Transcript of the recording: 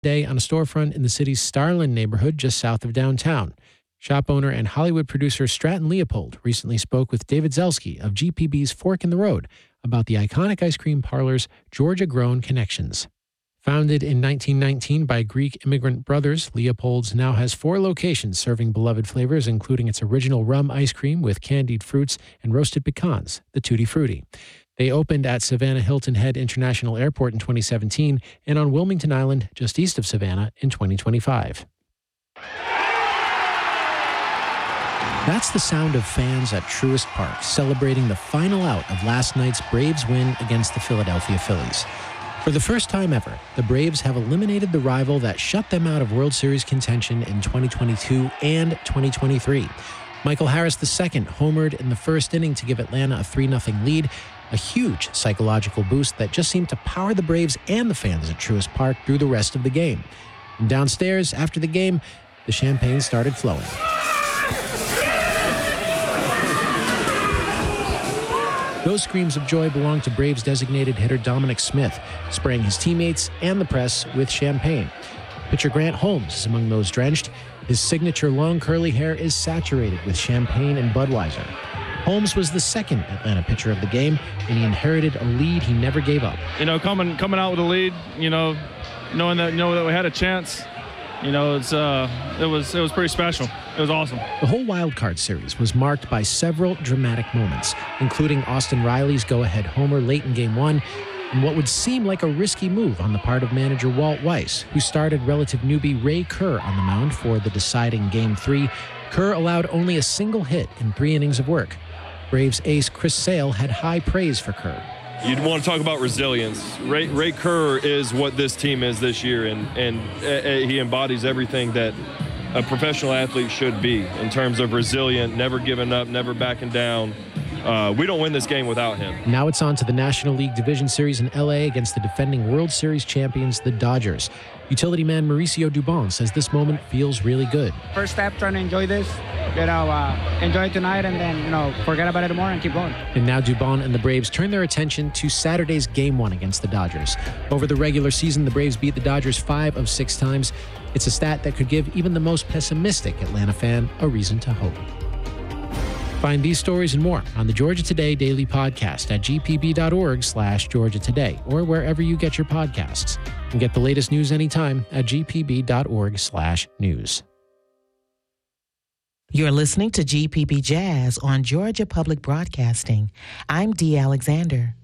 Day on a storefront in the city's Starland neighborhood just south of downtown. Shop owner and Hollywood producer Stratton Leopold recently spoke with David Zelski of GPB's Fork in the Road about the iconic ice cream parlor's Georgia-grown connections. Founded in 1919 by Greek immigrant brothers, Leopold's now has 4 locations serving beloved flavors, including its original rum ice cream with candied fruits and roasted pecans, the Tutti Frutti. They opened at Savannah Hilton Head International Airport in 2017 and on Wilmington Island, just east of Savannah, in 2025. That's the sound of fans at Truist Park celebrating the final out of last night's Braves win against the Philadelphia Phillies. For the first time ever, the Braves have eliminated the rival that shut them out of World Series contention in 2022 and 2023. Michael Harris II homered in the first inning to give Atlanta a 3-0 lead, a huge psychological boost that just seemed to power the Braves and the fans at Truist Park through the rest of the game. And downstairs, after the game, the champagne started flowing. Those screams of joy belong to Braves designated hitter Dominic Smith, spraying his teammates and the press with champagne. Pitcher Grant Holmes is among those drenched. His signature long curly hair is saturated with champagne and Budweiser. Holmes was the second Atlanta pitcher of the game, and he inherited a lead he never gave up. Coming out with a lead, knowing that we had a chance, it was pretty special. It was awesome. The whole wild card series was marked by several dramatic moments, including Austin Riley's go-ahead homer late in Game 1, and what would seem like a risky move on the part of manager Walt Weiss, who started relative newbie Ray Kerr on the mound for the deciding Game 3. Kerr allowed only a single hit in 3 innings of work. Braves ace Chris Sale had high praise for Kerr. You'd want to talk about resilience. Ray Kerr is what this team is this year, and he embodies everything that a professional athlete should be in terms of resilient, never giving up, never backing down. We don't win this game without him. Now it's on to the National League Division Series in L.A. against the defending World Series champions, the Dodgers. Utility man Mauricio Dubon says this moment feels really good. First step, trying to enjoy this, enjoy it tonight, and then, forget about it tomorrow and keep going. And now Dubon and the Braves turn their attention to Saturday's Game 1 against the Dodgers. Over the regular season, the Braves beat the Dodgers 5 of 6 times. It's a stat that could give even the most pessimistic Atlanta fan a reason to hope. Find these stories and more on the Georgia Today Daily Podcast at gpb.org/Georgia Today or wherever you get your podcasts. And get the latest news anytime at gpb.org/news. You're listening to GPB Jazz on Georgia Public Broadcasting. I'm Dee Alexander.